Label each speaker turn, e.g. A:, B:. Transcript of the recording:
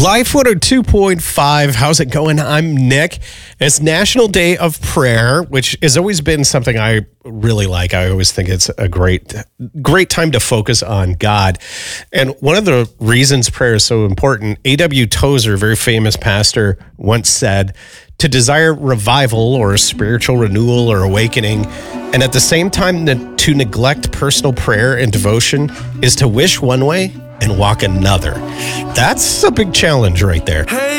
A: Life 102.5. How's it going? I'm Nick. It's National Day of Prayer, which has always been something I really like. I always think it's a great time to focus on God. And one of the reasons prayer is so important, A.W. Tozer, very famous pastor, once said, to desire revival or spiritual renewal or awakening, and at the same time to neglect personal prayer and devotion is to wish one way and walk another. That's a big challenge right there.